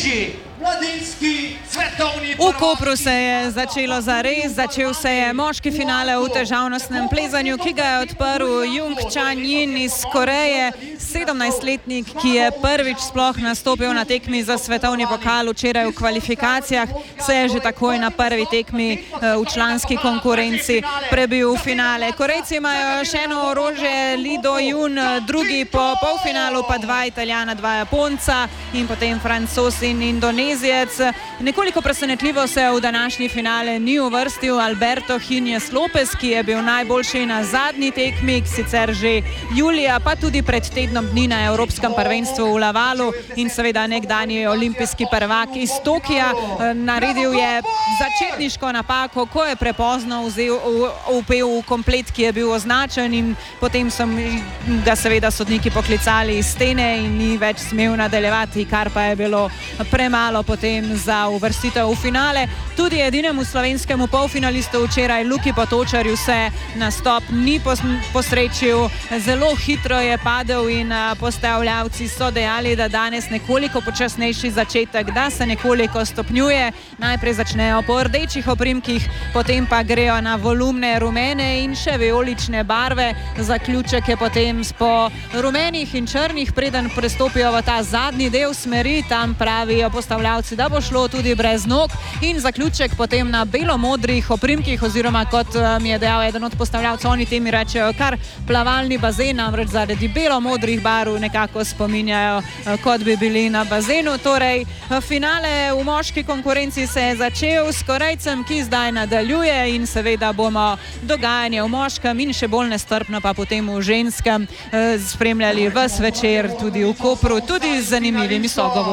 najtežji mladinski svetovni V Kopru se je začelo zares, začel se je moški finale v težavnostnem plezanju, ki ga je odprl Jung Chan-Yin iz Koreje, 17-letnik, ki je prvič sploh nastopil na tekmi za svetovni pokal včeraj v kvalifikacijah, se je že takoj na prvi tekmi v članski konkurenci prebil v finale. Korejci imajo še eno orožje, Lee Do-Jun, drugi po polfinalu, pa dva Italijana, dva Japonca in potem Francoz in Indonezijec. Nekoliko presenetljivo se v današnji finale ni uvrstil Alberto Hinjes Lopez, ki je bil najboljši na zadnji tekmi, sicer že julija, pa tudi pred tednom dni na Evropskem prvenstvu v Lavalu in seveda nekdanji olimpijski prvak iz Tokija. Naredil je začetniško napako, ko je prepozno vpel v komplet, ki je bil označen, in potem so ga seveda sodniki poklicali iz stene in ni več smel nadaljevati, kar pa je bilo premalo potem za uvrstitev v finale. Tudi edinemu slovenskemu polfinalistu včeraj, Luki Potočarju, se nastop ni posrečil. Zelo hitro je padel in postavljavci so dejali, da danes nekoliko počasnejši začetek, da se nekoliko stopnjuje. Najprej začnejo po rdečih oprimkih, potem pa grejo na volumne rumene in še vijolične barve. Zaključek je potem po rumenih in črnih, preden prestopijo v ta zadnji del smeri. Tam pravijo postavljavci, da bo šlo tudi brez nog, in zaključek potem na belo-modrih oprimkih, oziroma kot mi je dejal eden od postavljavcev, oni temi rečejo kar plavalni bazen, namreč zaradi belo-modrih barv nekako spominjajo, kot bi bili na bazenu. Torej, finale v moški konkurenci se je začel s Korejcem, ki zdaj nadaljuje, in seveda bomo dogajanje v moškem in še bolj nestrpno pa potem v ženskem spremljali ves večer tudi v Kopru, tudi z zanimivimi sogovori.